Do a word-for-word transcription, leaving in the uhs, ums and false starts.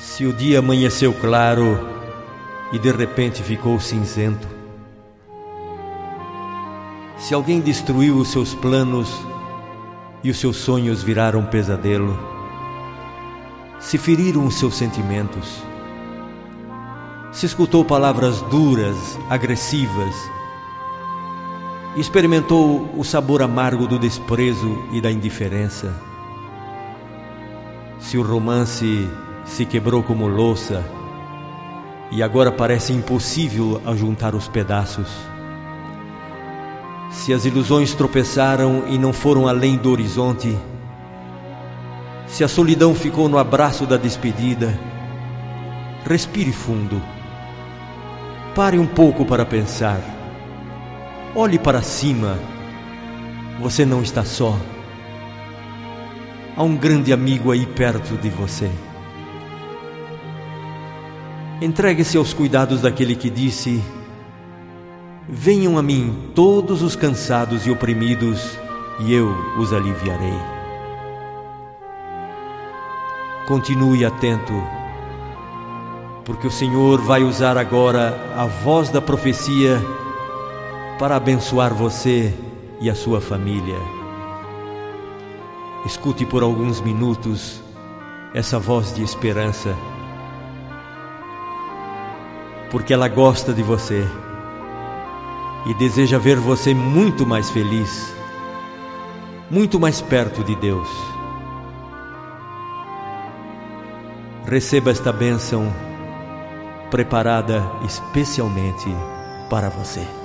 Se o dia amanheceu claro e de repente ficou cinzento, se alguém destruiu os seus planos e os seus sonhos viraram pesadelo, se feriram os seus sentimentos, se escutou palavras duras, agressivas, e experimentou o sabor amargo do desprezo e da indiferença, se o romance se quebrou como louça e agora parece impossível ajuntar os pedaços, se as ilusões tropeçaram e não foram além do horizonte, se a solidão ficou no abraço da despedida, respire fundo, pare um pouco para pensar, olhe para cima, você não está só, há um grande amigo aí perto de você. Entregue-se aos cuidados daquele que disse: venham a mim todos os cansados e oprimidos, e eu os aliviarei. Continue atento, porque o Senhor vai usar agora a voz da profecia para abençoar você e a sua família. Escute por alguns minutos essa voz de esperança, porque ela gosta de você e deseja ver você muito mais feliz, muito mais perto de Deus. Receba esta bênção preparada especialmente para você.